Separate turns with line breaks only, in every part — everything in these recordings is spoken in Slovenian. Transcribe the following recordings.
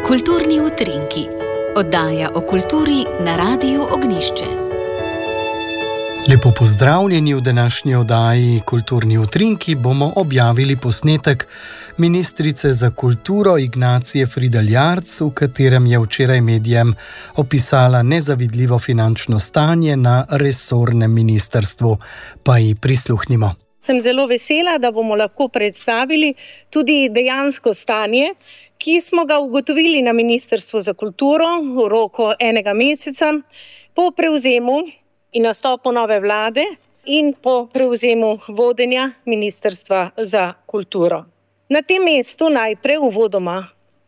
Kulturni utrinki. Oddaja o kulturi na Radiu Ognjišče.
Lepo pozdravljeni v današnji oddaji Kulturni utrinki. Bomo objavili posnetek ministrice za kulturo Ignacije Fridl Jarc, v katerem je včeraj medijem opisala nezavidljivo finančno stanje na resornem ministrstvu. Pa ji prisluhnimo.
Sem zelo vesela, da bomo lahko predstavili tudi dejansko stanje, ki smo ga ugotovili na Ministrstvu za kulturo v roku 1 meseca po prevzemu in nastopu nove vlade in po prevzemu vodenja Ministrstva za kulturo. Na tem mestu najprej uvodoma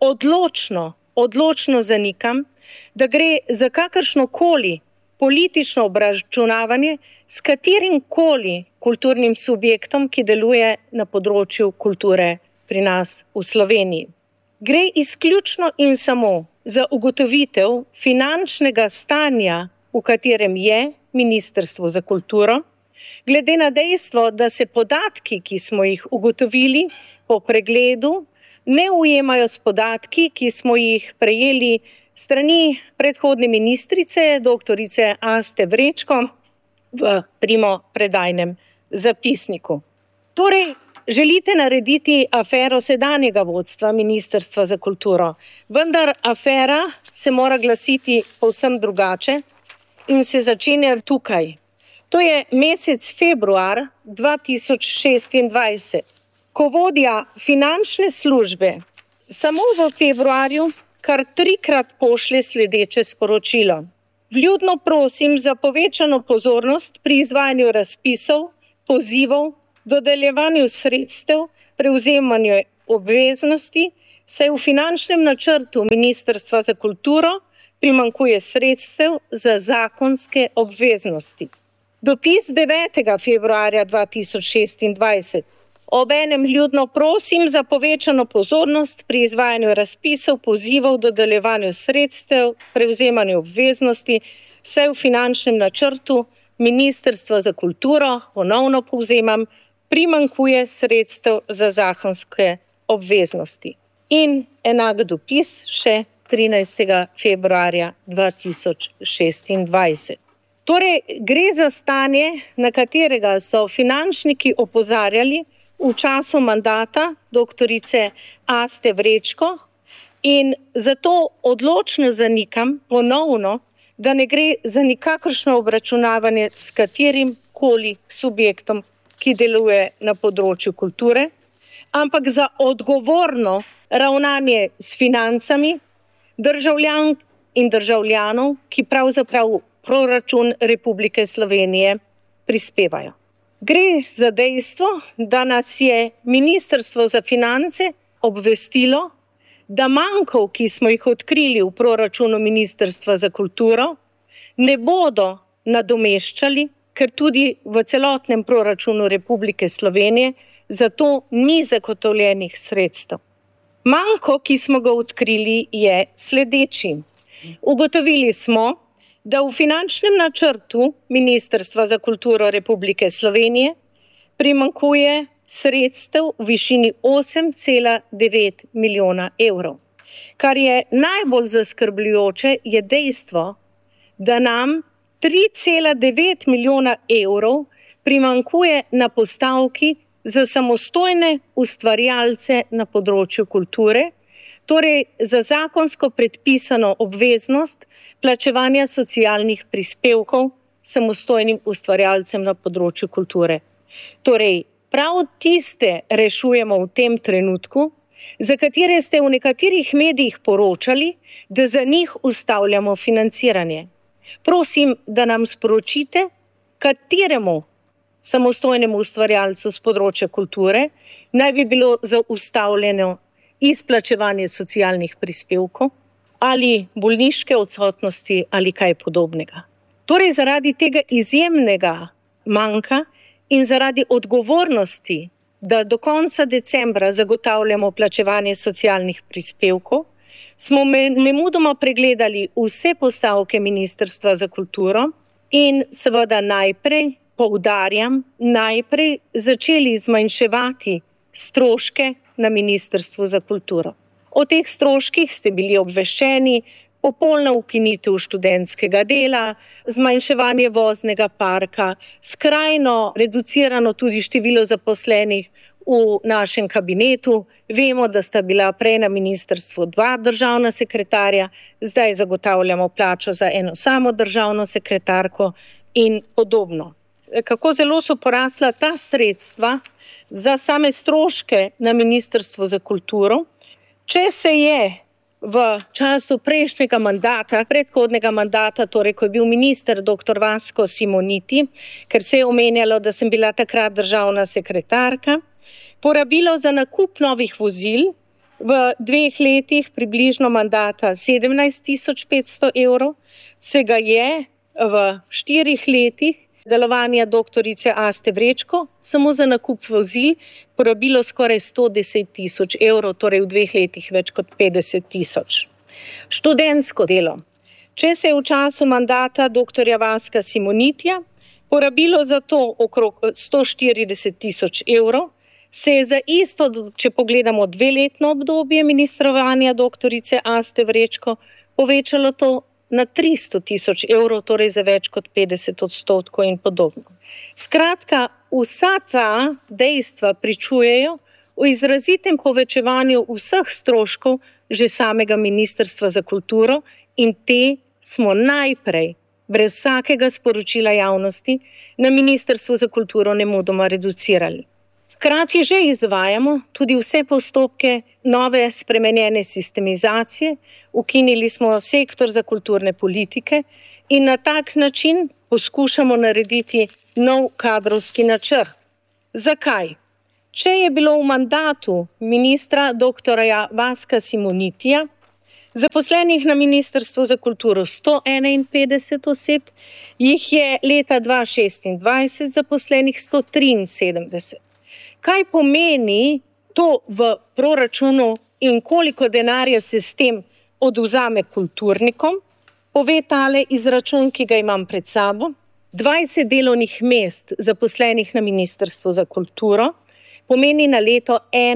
odločno zanikam, da gre za kakršnokoli politično obračunavanje s katerimkoli kulturnim subjektom, ki deluje na področju kulture pri nas v Sloveniji. Gre izključno in samo za ugotovitev finančnega stanja, v katerem je Ministrstvo za kulturo, glede na dejstvo, da se podatki, ki smo jih ugotovili po pregledu, ne ujemajo s podatki, ki smo jih prejeli strani predhodne ministrice, doktorice Aste Vrečko, v primopredajnem zapisniku. Torej, želite narediti afero sedanjega vodstva Ministrstva za kulturo, vendar afera se mora glasiti povsem drugače in se začenja tukaj. To je mesec februar 2026, ko vodja finančne službe samo v februarju kar 3-krat pošlje sledeče sporočilo. Vljudno prosim za povečano pozornost pri izvajanju razpisov, pozivov, dodeljevanju sredstev, prevzemanju obveznosti, saj v finančnem načrtu Ministrstva za kulturo primanjkuje sredstev za zakonske obveznosti. Dopis 9. februarja 2026. Obenem vljudno prosim za povečano pozornost pri izvajanju razpisov, pozivov, dodeljevanju sredstev, prevzemanju obveznosti, saj v finančnem načrtu Ministrstva za kulturo, ponovno povzemam, primanjkuje sredstev za zakonske obveznosti. In enak dopis še 13. februarja 2026. Torej, gre za stanje, na katerega so finančniki opozarjali v času mandata doktorice Aste Vrečko in zato odločno zanikam ponovno, da ne gre za nikakršno obračunavanje s katerimkoli subjektom, ki deluje na področju kulture, ampak za odgovorno ravnanje s financami državljank in državljanov, ki pravzaprav proračun Republike Slovenije prispevajo. Gre za dejstvo, da nas je Ministrstvo za finance obvestilo, da manjkov, ki smo jih odkrili v proračunu Ministrstva za kulturo, ne bodo nadomeščali, ker tudi v celotnem proračunu Republike Slovenije za to ni zagotovljenih sredstev. Manjko, ki smo ga odkrili, je sledeči. Ugotovili smo, da v finančnem načrtu Ministrstva za kulturo Republike Slovenije primanjkuje sredstev v višini 8,9 milijona evrov. Kar je najbolj zaskrbljujoče, je dejstvo, da nam 3,9 milijona evrov primanjkuje na postavki za samostojne ustvarjalce na področju kulture, torej za zakonsko predpisano obveznost plačevanja socialnih prispevkov samostojnim ustvarjalcem na področju kulture. Torej, prav tiste rešujemo v tem trenutku, za katere ste v nekaterih medijih poročali, da za njih ustavljamo financiranje. Prosim, da nam sporočite, kateremu samostojnemu ustvarjalcu z področja kulture naj bi bilo zaustavljeno izplačevanje socialnih prispevkov ali bolniške odsotnosti ali kaj podobnega. Torej, zaradi tega izjemnega manjka in zaradi odgovornosti, da do konca decembra zagotavljamo plačevanje socialnih prispevkov, smo nemudoma pregledali vse postavke Ministrstva za kulturo in seveda najprej začeli zmanjševati stroške na Ministrstvu za kulturo. O teh stroških ste bili obveščeni, popolna ukinitev študentskega dela, zmanjševanje voznega parka, skrajno reducirano tudi število zaposlenih v našem kabinetu. Vemo, da sta bila prej na ministrstvu 2 državna sekretarja, zdaj zagotavljamo plačo za eno samo državno sekretarko in podobno. Kako zelo so porasla ta sredstva za same stroške na Ministrstvu za kulturo. Če se je v času prejšnjega mandata, predhodnega mandata, torej ko je bil minister dr. Vasko Simoniti, ker se je omenjalo, da sem bila takrat državna sekretarka, porabilo za nakup novih vozil v 2 letih približno mandata 17.500 evrov, se ga je v 4 letih delovanja doktorice Aste Vrečko samo za nakup vozil porabilo skoraj 110.000 evrov, torej v 2 letih več kot 50.000. Študentsko delo. Če se je v času mandata dr. Vaska Simonitija porabilo za to okrog 140.000 evrov, se je za isto, če pogledamo 2-letno obdobje ministrovanja doktorice Aste Vrečko, povečalo to na 300.000 evrov, torej za več kot 50% in podobno. Skratka, vsa ta dejstva pričujejo o izrazitem povečevanju vseh stroškov že samega Ministrstva za kulturo in te smo najprej, brez vsakega sporočila javnosti, na Ministrstvu za kulturo nemudoma reducirali. Hkrati že izvajamo tudi vse postopke nove spremenjene sistemizacije, ukinili smo sektor za kulturne politike in na tak način poskušamo narediti nov kadrovski načrt. Zakaj? Če je bilo v mandatu ministra dr. Vaska Simonitija zaposlenih na Ministrstvu za kulturo 151 oseb, jih je leta 2026 zaposlenih 173. Kaj pomeni to v proračunu in koliko denarja se s tem odvzame kulturnikom? Pove tale izračun, ki ga imam pred sabo. 20 delovnih mest zaposlenih na Ministrstvu za kulturo pomeni na leto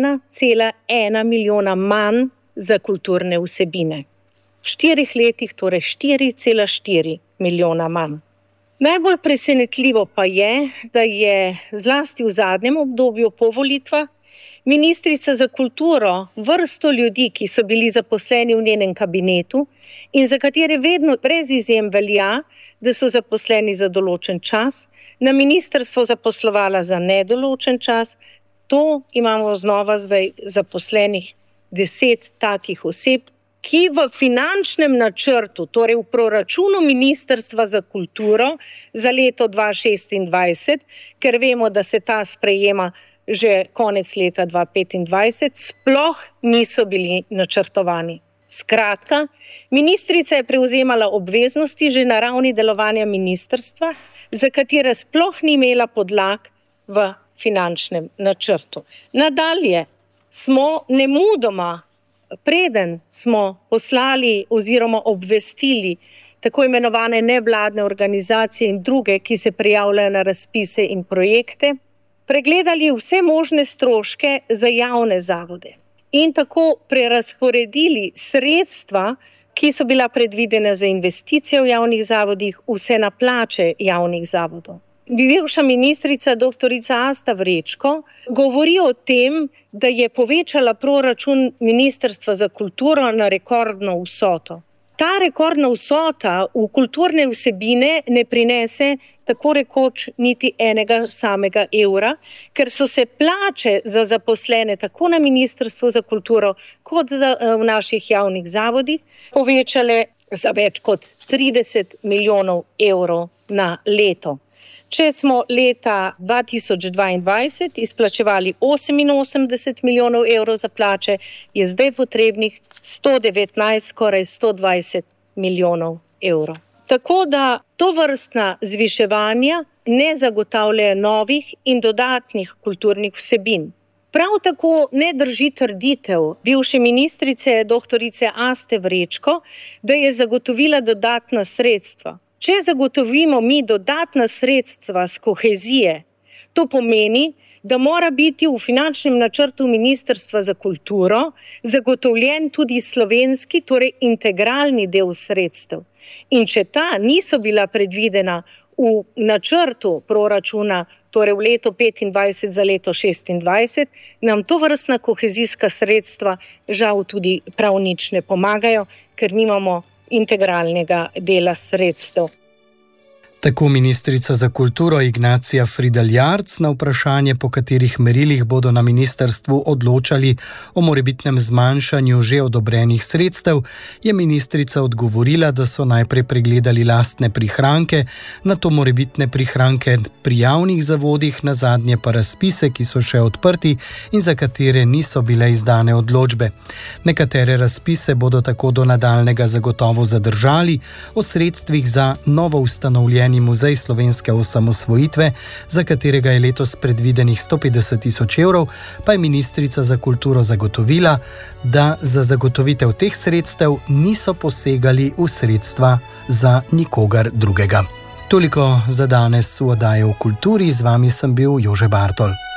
1,1 milijona manj za kulturne vsebine. V 4 letih torej 4,4 milijona manj. Najbolj presenetljivo pa je, da je zlasti v zadnjem obdobju po volitvah ministrica za kulturo vrsto ljudi, ki so bili zaposleni v njenem kabinetu in za katere vedno brez izjem velja, da so zaposleni za določen čas, na ministrstvo zaposlovala za nedoločen čas. To imamo znova zdaj zaposlenih 10 takih oseb, ki v finančnem načrtu, torej v proračunu Ministrstva za kulturo za leto 2026, ker vemo, da se ta sprejema že konec leta 2025, sploh niso bili načrtovani. Skratka, ministrica je prevzemala obveznosti že na ravni delovanja ministrstva, za katere sploh ni imela podlag v finančnem načrtu. Nadalje smo nemudoma, preden smo poslali oziroma obvestili tako imenovane nevladne organizacije in druge, ki se prijavljajo na razpise in projekte, pregledali vse možne stroške za javne zavode in tako prerazporedili sredstva, ki so bila predvidena za investicije v javnih zavodih, vse na plače javnih zavodov. Bivša ministrica doktorica Asta Vrečko govori o tem, da je povečala proračun Ministrstva za kulturo na rekordno vsoto. Ta rekordna vsota v kulturne vsebine ne prinese tako rekoč niti enega samega evra, ker so se plače za zaposlene tako na Ministrstvu za kulturo kot v naših javnih zavodih povečale za več kot 30 milijonov evrov na leto. Če smo leta 2022 izplačevali 88 milijonov evrov za plače, je zdaj potrebnih 119, skoraj 120 milijonov evrov. Tako da tovrstna zviševanja ne zagotavljajo novih in dodatnih kulturnih vsebin. Prav tako ne drži trditev bivše ministrice doktorice Aste Vrečko, da je zagotovila dodatna sredstva. Če zagotovimo mi dodatna sredstva z kohezije, to pomeni, da mora biti v finančnem načrtu Ministrstva za kulturo zagotovljen tudi slovenski, torej integralni del sredstev. In če ta niso bila predvidena v načrtu proračuna, torej v leto 2025 za leto 2026, nam to vrstna kohezijska sredstva žal tudi prav nič ne pomagajo, ker nimamo integralnega dela sredstev.
Tako ministrica za kulturo Ignacija Fridl Jarc na vprašanje, po katerih merilih bodo na ministrstvu odločali o morebitnem zmanjšanju že odobrenih sredstev, je ministrica odgovorila, da so najprej pregledali lastne prihranke, nato morebitne prihranke pri javnih zavodih, nazadnje pa razpise, ki so še odprti in za katere niso bile izdane odločbe. Nekatere razpise bodo tako do nadaljnega zagotovo zadržali, o sredstvih za novo ustanovljeni Muzej slovenske osamosvojitve, za katerega je letos predvidenih 150 000 evrov, pa je ministrica za kulturo zagotovila, da za zagotovitev teh sredstev niso posegali v sredstva za nikogar drugega. Toliko za danes v oddaji o kulturi, z vami sem bil Jože Bartol.